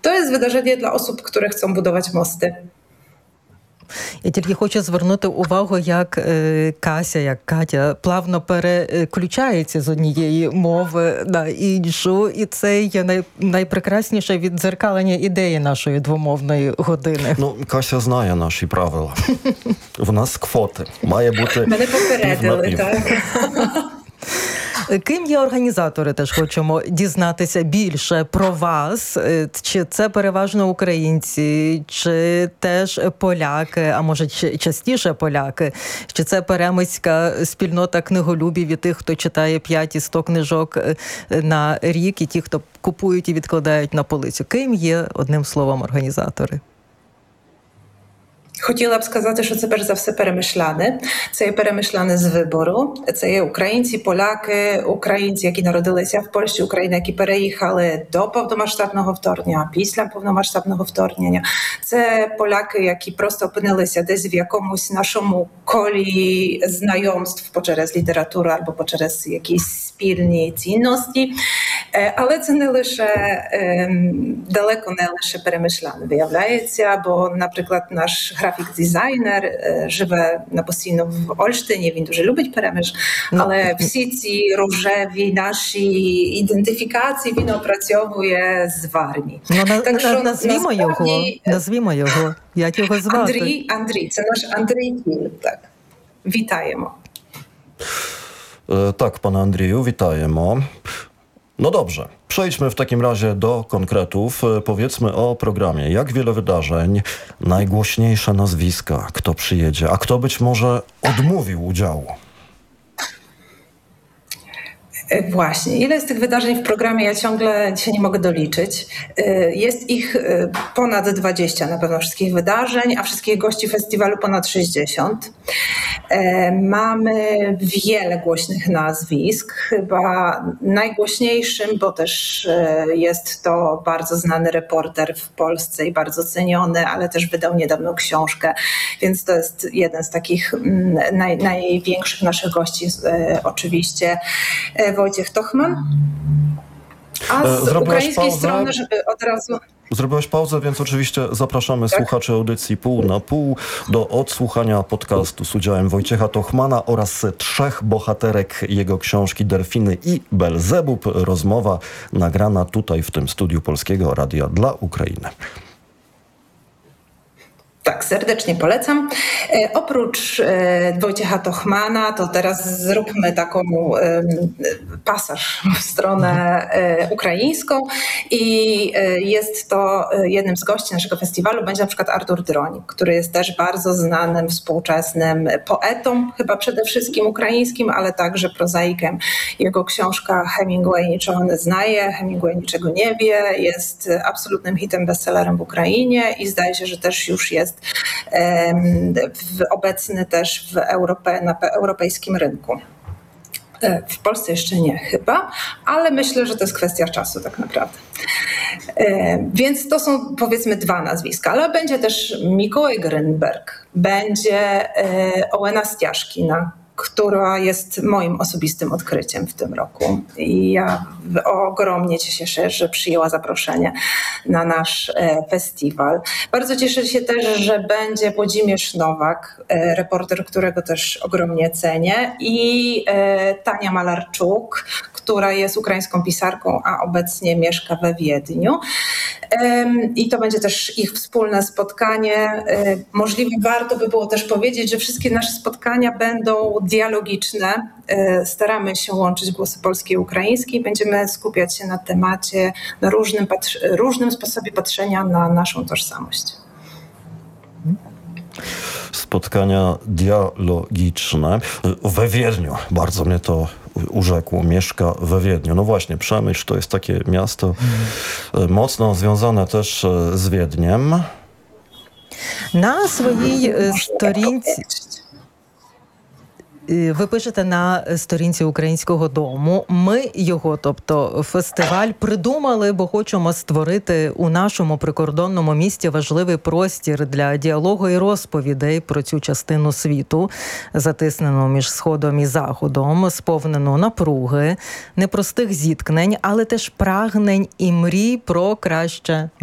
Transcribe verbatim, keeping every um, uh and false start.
To jest wydarzenie dla osób, które chcą budować mosty. Я тільки хочу звернути увагу, як е, Кася, як Катя плавно переключається з однієї мови на іншу. І це є най, найпрекрасніше віддзеркалення ідеї нашої двомовної години. Ну, Кася знає наші правила. В нас квоти. Має бути Мене попередили, так. Ким є організатори, теж хочемо дізнатися більше про вас. Чи це переважно українці, чи теж поляки, а може частіше поляки? Чи це перемицька спільнота книголюбів і тих, хто читає п'ять і сто книжок на рік, і ті, хто купують і відкладають на полицю? Ким є, одним словом, організатори? Хотіла б сказати, що це перш за все перемишляне. Це є перемишляне з вибору. Це є українці, поляки, українці, які народилися в Польщі, України, які переїхали до повномасштабного вторгнення, після повномасштабного вторгнення. Це поляки, які просто опинилися десь в якомусь нашому колі знайомств через літературу або через якісь спільні цінності. Але це не лише, далеко не лише перемишляне виявляється, бо, наприклад, наш графік-дизайнер живе на постійно в Ольштині, він дуже любить Перемиш, але всі ці рожеві наші ідентифікації він опрацьовує з Варні. Ну, на, так що, назвімо насправді, його, назвімо його, як його звати? Андрій, Андрій, це наш Андрій Кіл, так. Вітаємо. Tak, pana Andrzeju, witajemy. No dobrze, przejdźmy w takim razie do konkretów. Powiedzmy o programie. Jak wiele wydarzeń, najgłośniejsze nazwiska, kto przyjedzie, a kto być może odmówił udziału? Właśnie. Ile jest tych wydarzeń w programie? Ja ciągle się nie mogę doliczyć. Jest ich ponad dwadzieścia na pewno wszystkich wydarzeń, a wszystkich gości festiwalu ponad sześćdziesiąt. Mamy wiele głośnych nazwisk. Chyba najgłośniejszym, bo też jest to bardzo znany reporter w Polsce i bardzo ceniony, ale też wydał niedawno książkę, więc to jest jeden z takich naj, największych naszych gości, oczywiście Wojciech Tochman. A z Zrobiłaś ukraińskiej pauzę? strony, żeby od razu... Zrobiłaś pauzę, więc oczywiście zapraszamy tak? słuchaczy audycji Pół na Pół do odsłuchania podcastu z udziałem Wojciecha Tochmana oraz trzech bohaterek jego książki Delfiny i Belzebub. Rozmowa nagrana tutaj w tym studiu Polskiego Radia dla Ukrainy. Tak, serdecznie polecam. E, oprócz e, Wojciecha Tochmana, to teraz zróbmy taką e, pasaż w stronę e, ukraińską i e, jest to jednym z gości naszego festiwalu, będzie na przykład Artur Dronik, który jest też bardzo znanym, współczesnym poetą, chyba przede wszystkim ukraińskim, ale także prozaikiem. Jego książka Hemingway niczego nie znaje, Hemingway niczego nie wie, jest absolutnym hitem, bestsellerem w Ukrainie i zdaje się, że też już jest W, obecny też w Europie, na europejskim rynku. W Polsce jeszcze nie chyba, ale myślę, że to jest kwestia czasu tak naprawdę. Więc to są powiedzmy dwa nazwiska, ale będzie też Mikołaj Grynberg, będzie Ołena Stiaszkina, która jest moim osobistym odkryciem w tym roku. I ja ogromnie się cieszę, że przyjęła zaproszenie na nasz festiwal. Bardzo cieszę się też, że będzie Włodzimierz Nowak, reporter, którego też ogromnie cenię, i Tania Malarczuk, która jest ukraińską pisarką, a obecnie mieszka we Wiedniu. I to będzie też ich wspólne spotkanie. Możliwe warto by było też powiedzieć, że wszystkie nasze spotkania będą dialogiczne. Staramy się łączyć głosy polskie i ukraińskie i będziemy skupiać się na temacie, na różnym, patr- różnym sposobie patrzenia na naszą tożsamość. Spotkania dialogiczne we Wiedniu. Bardzo mnie to urzekło. Mieszka we Wiedniu. No właśnie, Przemyśl to jest takie miasto mocno związane też z Wiedniem. Na swojej сторінці ви пишете на сторінці Українського дому. Ми його, тобто фестиваль, придумали, бо хочемо створити у нашому прикордонному місті важливий простір для діалогу і розповідей про цю частину світу, затиснену між Сходом і Заходом, сповнену напруги, непростих зіткнень, але теж прагнень і мрій про краще